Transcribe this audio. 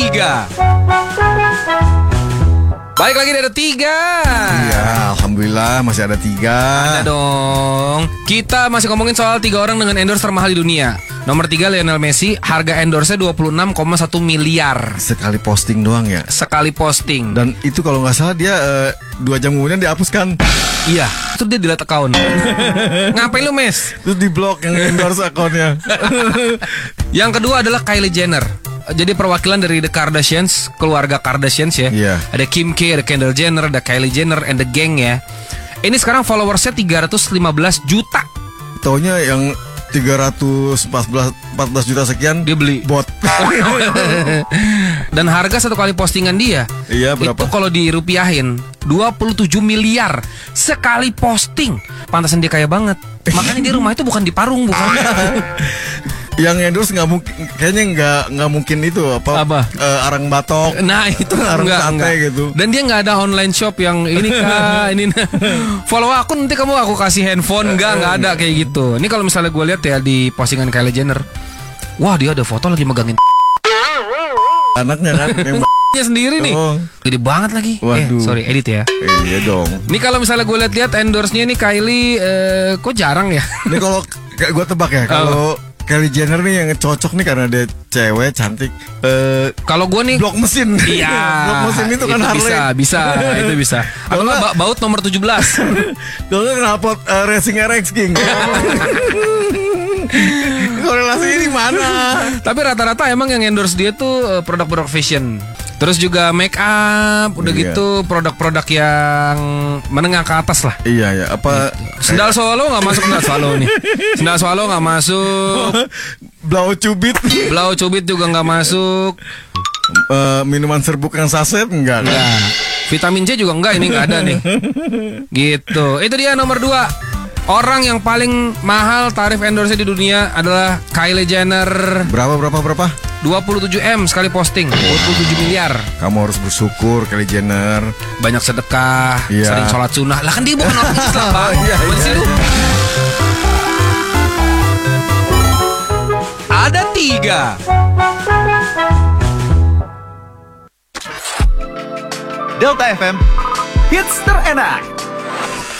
tiga. Baik lagi ada 3. Iya, alhamdulillah masih ada 3. Ada dong. Kita masih ngomongin soal 3 orang dengan endorse termahal di dunia. Nomor 3 Lionel Messi, harga endorse-nya 26,1 miliar. Sekali posting doang ya. Sekali posting. Dan itu kalau nggak salah dia 2 jam kemudian dihapuskan. Iya, itu dia delete account. Ngapain lu, Mes? Terus di blok yang endorse akunnya. Yang kedua adalah Kylie Jenner. Jadi perwakilan dari The Kardashians, keluarga Kardashians ya. Iya. Ada Kim K, ada Kendall Jenner, ada Kylie Jenner and the gang ya. Ini sekarang followersnya 315 juta. Taunya yang 314 juta sekian Dia beli bot. Dan harga satu kali postingan dia Iya, berapa? itu kalau dirupiahin 27 miliar sekali posting. Pantasan dia kaya banget. Makanya di rumah itu bukan di Parung, bukan. Yang endorse nggak mungkin, kayaknya nggak mungkin itu apa? Arang batok. Nah itu arang enggak. gitu. Dan dia nggak ada online shop yang ini kah ini follow aku nanti aku kasih handphone, nggak ada kayak gitu. Ini kalau misalnya gue lihat ya di postingan Kylie Jenner, wah dia ada foto lagi megangin anaknya kan nya sendiri nih. Gede banget lagi. Waduh. Sorry edit ya. Iya dong. Ini kalau misalnya gue lihat endorse-nya nih Kylie kok jarang ya. Ini kalau gue tebak ya, kalau Kylie Jenner nih yang cocok nih karena dia cewek cantik. Kalau gue nih blok mesin. Iya. Blok mesin itu kan Harley. Bisa itu bisa. Atau nggak baut nomor 17. Kalau nggak knalpot Racing RX King. Korelasinya di mana? Tapi rata-rata emang yang endorse dia tuh produk-produk fashion. Terus juga make up, udah gitu produk-produk yang menengah ke atas lah. Iya ya, apa Sendal Swallow nggak masuk, sendal Swallow nih. Sendal Swallow nggak masuk. Blau cubit. Blau cubit juga nggak masuk. Minuman serbuk yang saset enggak. Vitamin C juga enggak, ini nggak ada nih. Gitu. Itu dia nomor 2. Orang yang paling mahal tarif endorse di dunia adalah Kylie Jenner. Berapa? 27M sekali posting, 27 miliar. Kamu harus bersyukur Kylie Jenner. Banyak sedekah, Iya. sering sholat sunnah. Lah kan dia bukan orang Islam, Bang. Bukan sih lu? Ada 3. Delta FM, hits terenak.